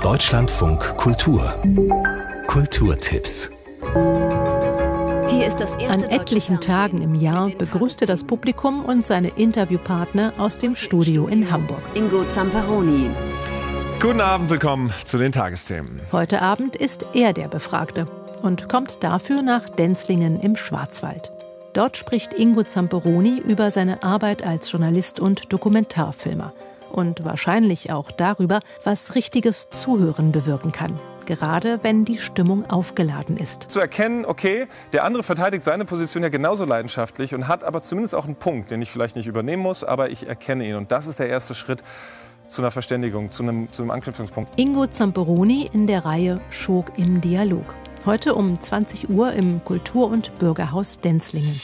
Deutschlandfunk Kultur. Kulturtipps. Hier ist das erste An etlichen Tagen im Jahr begrüßte das Publikum und seine Interviewpartner aus dem Studio in Hamburg. Ingo Zamperoni. Guten Abend, willkommen zu den Tagesthemen. Heute Abend ist er der Befragte und kommt dafür nach Denzlingen im Schwarzwald. Dort spricht Ingo Zamperoni über seine Arbeit als Journalist und Dokumentarfilmer. Und wahrscheinlich auch darüber, was richtiges Zuhören bewirken kann. Gerade wenn die Stimmung aufgeladen ist. Zu erkennen, okay, der andere verteidigt seine Position ja genauso leidenschaftlich und hat aber zumindest auch einen Punkt, den ich vielleicht nicht übernehmen muss, aber ich erkenne ihn. Und das ist der erste Schritt zu einer Verständigung, zu einem Anknüpfungspunkt. Ingo Zamperoni in der Reihe Schog im Dialog. Heute um 20 Uhr im Kultur- und Bürgerhaus Denzlingen.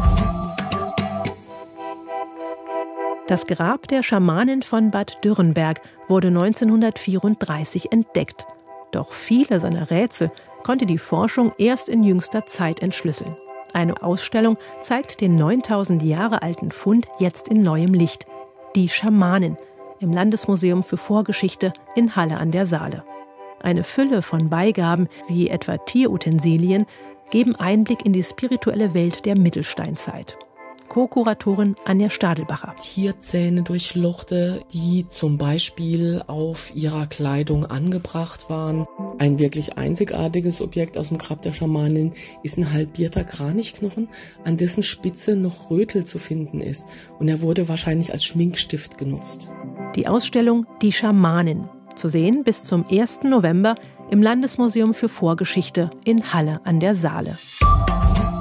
Das Grab der Schamanin von Bad Dürrenberg wurde 1934 entdeckt. Doch viele seiner Rätsel konnte die Forschung erst in jüngster Zeit entschlüsseln. Eine Ausstellung zeigt den 9000 Jahre alten Fund jetzt in neuem Licht. Die Schamanin im Landesmuseum für Vorgeschichte in Halle an der Saale. Eine Fülle von Beigaben, wie etwa Tierutensilien, geben Einblick in die spirituelle Welt der Mittelsteinzeit. Co-Kuratorin Anja Stadelbacher. Tierzähne durchlochte, die zum Beispiel auf ihrer Kleidung angebracht waren. Ein wirklich einzigartiges Objekt aus dem Grab der Schamanin ist ein halbierter Kranichknochen, an dessen Spitze noch Rötel zu finden ist. Und er wurde wahrscheinlich als Schminkstift genutzt. Die Ausstellung Die Schamanin. Zu sehen bis zum 1. November im Landesmuseum für Vorgeschichte in Halle an der Saale.